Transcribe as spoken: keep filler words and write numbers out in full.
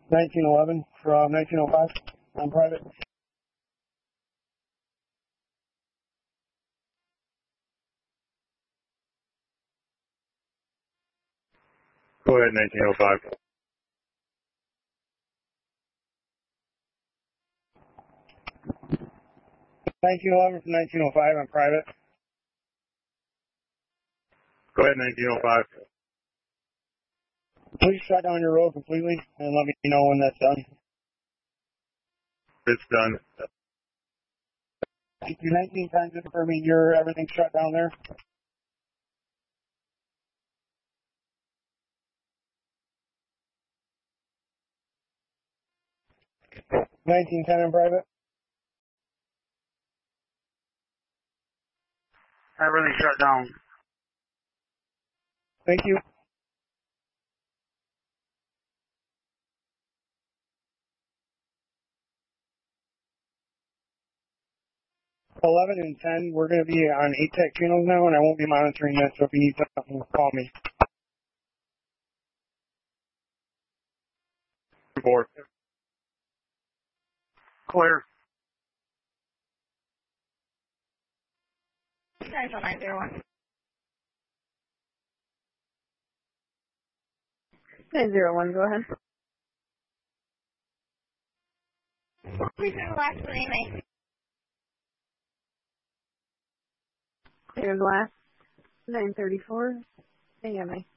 nineteen eleven from nineteen oh five on private. Go ahead, nineteen oh five. nineteen eleven from nineteen oh five on private. Go ahead, nineteen oh five. Please shut down your road completely and let me know when that's done. It's done. Thank you. nineteen ten, just for me, your everything's shut down there. nineteen ten in private. Everything shut down. Thank you. eleven and ten, we're going to be on eight tech channels now, and I won't be monitoring that, so if you need something, call me. Four. Clear. nine zero one. nine zero one, go ahead. Last name. There's last nine thirty-four A M A.